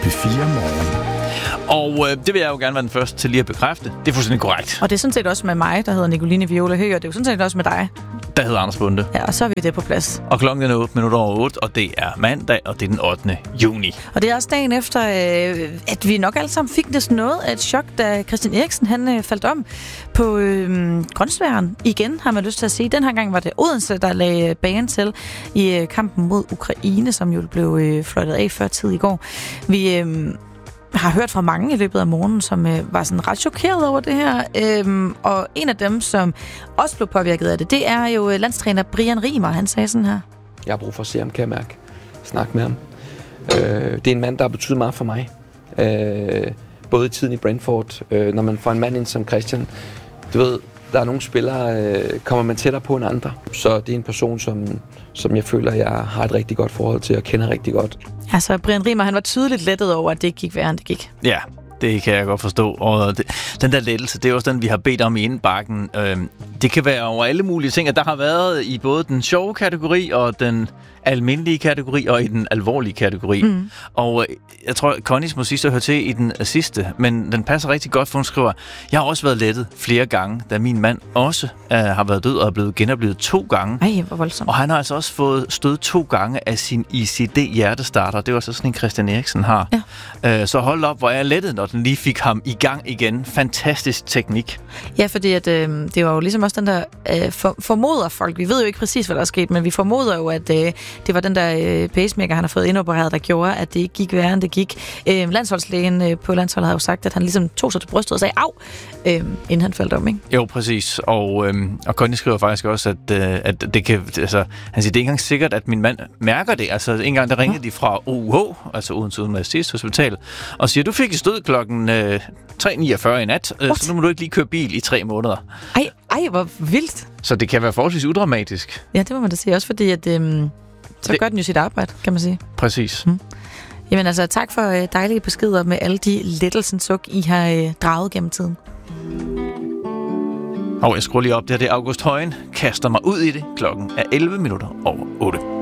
P4 Morgen. Og det vil jeg jo gerne være den første til lige at bekræfte. Det er fuldstændig korrekt. Og det er sådan set også med mig, der hedder Nicoline Viola Høgh, og det er jo sådan set også med dig. Der hedder Anders Bunde. Ja, og så er vi det på plads. Og klokken er 8:08, og det er mandag, og det er den 8. juni. Og det er også dagen efter, at vi nok alle sammen fik næsten noget af et chok, da Christian Eriksen han faldt om på grønsværen. Igen har man lyst til at sige. Den her gang var det Odense, der lagde banen til i kampen mod Ukraine, som jo blev fløjtet af før tid i går. Vi har hørt fra mange i løbet af morgenen, som var sådan ret chokeret over det her. Og en af dem, som også blev påvirket af det, det er jo landstræner Brian Riemer. Han sagde sådan her. Jeg har brug for at se ham, kan jeg mærke. Snak med ham. Det er en mand, der har betydet meget for mig. Både i tiden i Brentford, når man får en mand ind som Christian. Du ved, der er nogle spillere, kommer man tættere på end andre. Så det er en person, som jeg føler, jeg har et rigtig godt forhold til og kender rigtig godt. Altså, Brian Riemer, han var tydeligt lettet over, at det ikke gik værre, end det gik. Ja, det kan jeg godt forstå. Og den der lettelse, det er også den, vi har bedt om i indbakken. Det kan være over alle mulige ting, at der har været i både den sjove kategori og den almindelige kategori og i den alvorlige kategori. Mm. Og jeg tror, Connys musik så hører til i den sidste, men den passer rigtig godt, for hun skriver, jeg har også været lettet flere gange, da min mand også har været død og er blevet genoplevet 2 gange. Ej, hvor voldsomt. Og han har altså også fået stød 2 gange af sin ICD-hjertestarter. Det var så sådan en Christian Eriksen har. Ja. Så hold op, hvor jeg lettet, når den lige fik ham i gang igen. Fantastisk teknik. Ja, fordi at, det var jo ligesom også den der formoder folk. Vi ved jo ikke præcis, hvad der er sket, men vi formoder jo, at det var den der pacemaker, han har fået indopereret, der gjorde, at det ikke gik værre, end det gik. Landsholdslægen på landsholdet har jo sagt, at han ligesom tog sig til brystet og sagde, au, inden han faldt om, ikke? Jo, præcis. Og Conny skriver faktisk også, at det kan, altså, han siger, det er ikke engang sikkert, at min mand mærker det. Altså, en gang der ringede de fra OUH, altså Odense Universitetshospital, og siger, du fik et stød klokken 3:49 i nat, så nu må du ikke lige køre bil i 3 måneder. Ej, hvor vildt. Så det kan være forholdsvis udramatisk. Ja, det må man da sige, også fordi, at så gør den jo sit arbejde, kan man sige. Præcis. Jamen altså, tak for dejlige beskeder med alle de lettelsens suk, I har draget gennem tiden. Og jeg skruer lige op, det er August Højen, kaster mig ud i det. Klokken er 11:08.